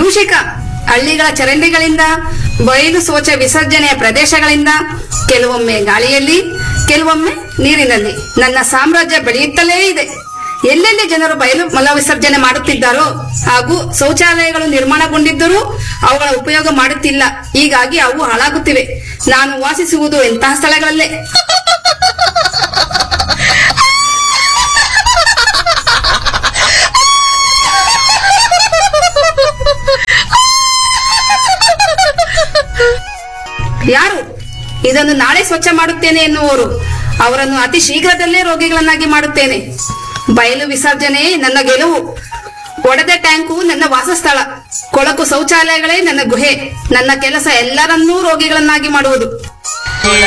ದೂಷಿಕ ಹಳ್ಳಿಗಳ ಚರಂಡಿಗಳಿಂದ, ಬಯಲು ಶೌಚ ವಿಸರ್ಜನೆಯ ಪ್ರದೇಶಗಳಿಂದ, ಕೆಲವೊಮ್ಮೆ ಗಾಳಿಯಲ್ಲಿ, ಕೆಲವೊಮ್ಮೆ ನೀರಿನಲ್ಲಿ ನನ್ನ ಸಾಮ್ರಾಜ್ಯ ಬೆಳೆಯುತ್ತಲೇ ಇದೆ. ಎಲ್ಲೆಲ್ಲಿ ಜನರು ಬಯಲು ಮಲ ವಿಸರ್ಜನೆ ಮಾಡುತ್ತಿದ್ದಾರೋ ಹಾಗೂ ಶೌಚಾಲಯಗಳು ನಿರ್ಮಾಣಗೊಂಡಿದ್ದರೂ ಅವುಗಳ ಉಪಯೋಗ ಮಾಡುತ್ತಿಲ್ಲ. ಹೀಗಾಗಿ ಅವು ಹಾಳಾಗುತ್ತಿವೆ. ನಾನು ವಾಸಿಸುವುದು ಎಂತಹ ಸ್ಥಳಗಳಲ್ಲೇ. ಯಾರು ಇದನ್ನು ನಾಳೆ ಸ್ವಚ್ಛ ಮಾಡುತ್ತೇನೆ ಎನ್ನುವರು, ಅವರನ್ನು ಅತಿ ಶೀಘ್ರದಲ್ಲೇ ರೋಗಿಗಳನ್ನಾಗಿ ಮಾಡುತ್ತೇನೆ. ಬಯಲು ವಿಸರ್ಜನೆ ನನ್ನ ಗೆಲುವು. ಒಡೆದ ಟ್ಯಾಂಕು ನನ್ನ ವಾಸಸ್ಥಳ. ಕೊಳಕು ಶೌಚಾಲಯಗಳೇ ನನ್ನ ಗುಹೆ. ನನ್ನ ಕೆಲಸ ಎಲ್ಲರನ್ನೂ ರೋಗಿಗಳನ್ನಾಗಿ ಮಾಡುವುದು.